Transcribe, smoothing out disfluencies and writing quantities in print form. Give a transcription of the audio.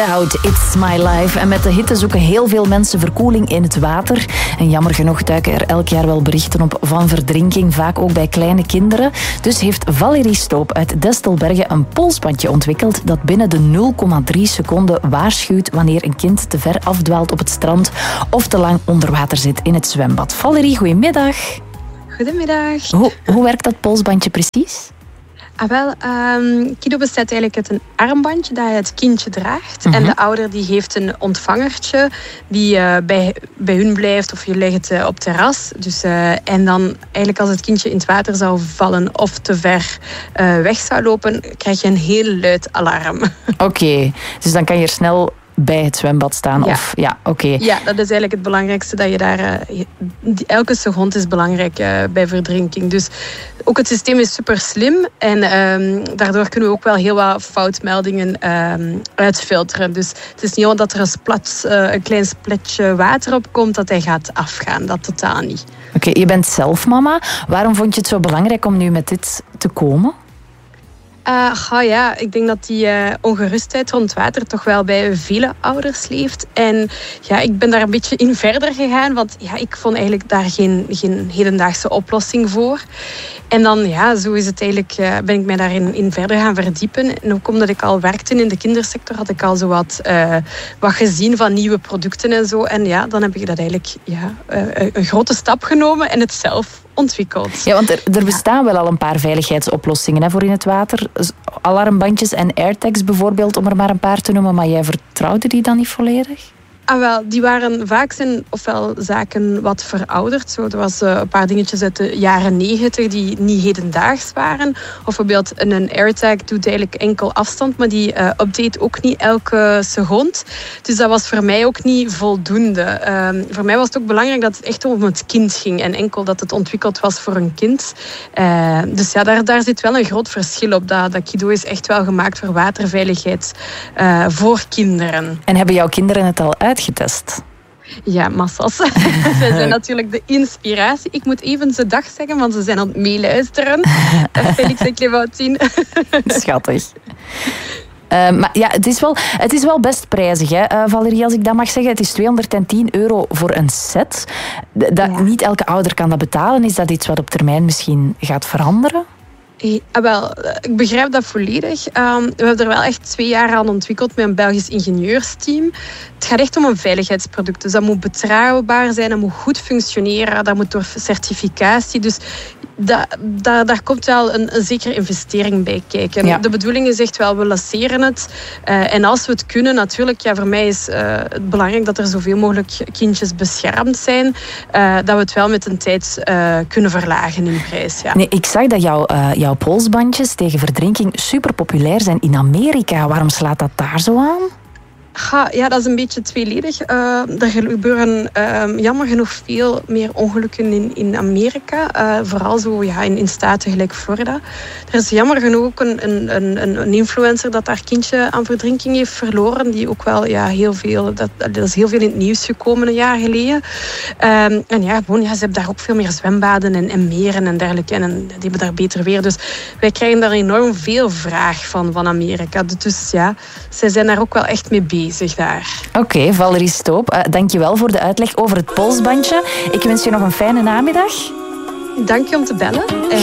Out, It's My Life. En met de hitte zoeken heel veel mensen verkoeling in het water. En jammer genoeg duiken er elk jaar wel berichten op van verdrinking, vaak ook bij kleine kinderen. Dus heeft Valerie Stoop uit Destelbergen een polsbandje ontwikkeld dat binnen de 0,3 seconden waarschuwt wanneer een kind te ver afdwaalt op het strand of te lang onder water zit in het zwembad. Valerie, goedemiddag. Goedemiddag. Hoe werkt dat polsbandje precies? Kido bestaat eigenlijk uit een armbandje dat het kindje draagt. En de ouder die heeft een ontvangertje die bij hun blijft of je legt het op terras. Dus, en dan eigenlijk als het kindje in het water zou vallen of te ver weg zou lopen, krijg je een heel luid alarm. Oké, dus dan kan je er snel bij het zwembad staan? Ja. Ja, dat is eigenlijk het belangrijkste. Dat je daar, elke seconde is belangrijk bij verdrinking. Dus ook het systeem is super slim. En daardoor kunnen we ook wel heel wat foutmeldingen uitfilteren. Dus het is niet dat er een klein spletje water op komt dat hij gaat afgaan. Dat totaal niet. Oké, je bent zelf mama. Waarom vond je het zo belangrijk om nu met dit te komen? Ik denk dat die ongerustheid rond water toch wel bij vele ouders leeft. En ja, ik ben daar een beetje in verder gegaan, want ja, ik vond eigenlijk daar geen hedendaagse oplossing voor. En dan, zo is het eigenlijk, ben ik mij daarin verder gaan verdiepen. En ook omdat ik al werkte in de kindersector, had ik al zo wat gezien van nieuwe producten en zo. En ja, dan heb ik dat eigenlijk een grote stap genomen en het zelf ontwikkeld. Ja, want er bestaan wel al een paar veiligheidsoplossingen voor in het water. Alarmbandjes en airtags bijvoorbeeld, om er maar een paar te noemen. Maar jij vertrouwde die dan niet volledig? Die waren vaak zijn ofwel zaken wat verouderd. Zo, er was een paar dingetjes uit de jaren 90 die niet hedendaags waren. Of bijvoorbeeld een AirTag doet eigenlijk enkel afstand, maar die update ook niet elke seconde. Dus dat was voor mij ook niet voldoende. Voor mij was het ook belangrijk dat het echt om het kind ging en enkel dat het ontwikkeld was voor een kind. Dus ja, daar zit wel een groot verschil op. Dat Kido is echt wel gemaakt voor waterveiligheid voor kinderen. En hebben jouw kinderen het al uitgetest? Ja, massas. Zij zijn natuurlijk de inspiratie. Ik moet even ze dag zeggen, want ze zijn aan het meeluisteren. Felix en Clémentine. Schattig. Maar ja, het is wel best prijzig, hè, Valerie, als ik dat mag zeggen. Het is €210 voor een set. Niet elke ouder kan dat betalen. Is dat iets wat op termijn misschien gaat veranderen? Ik begrijp dat volledig. We hebben er wel echt 2 jaar aan ontwikkeld met een Belgisch ingenieursteam. Het gaat echt om een veiligheidsproduct. Dus dat moet betrouwbaar zijn, dat moet goed functioneren, dat moet door certificatie. Dus daar komt wel een zekere investering bij kijken. Ja. De bedoeling is echt wel, we lanceren het. En als we het kunnen, natuurlijk, voor mij is het belangrijk dat er zoveel mogelijk kindjes beschermd zijn. Dat we het wel met een tijd kunnen verlagen in prijs. Ja. Nee, ik zag dat jouw polsbandjes tegen verdrinking super populair zijn in Amerika. Waarom slaat dat daar zo aan? Ja, dat is een beetje tweeledig. Er gebeuren jammer genoeg veel meer ongelukken in Amerika. Vooral zo in staten gelijk Florida. Er is jammer genoeg ook een influencer dat haar kindje aan verdrinking heeft verloren. Die ook wel heel veel... Dat is heel veel in het nieuws gekomen een jaar geleden. Ze hebben daar ook veel meer zwembaden en meren en dergelijke. En die hebben daar beter weer. Dus wij krijgen daar enorm veel vraag van Amerika. Dus ja, zij zijn daar ook wel echt mee bezig. Oké, Valerie Stoop, dankjewel voor de uitleg over het polsbandje. Ik wens je nog een fijne namiddag. Dank je om te bellen.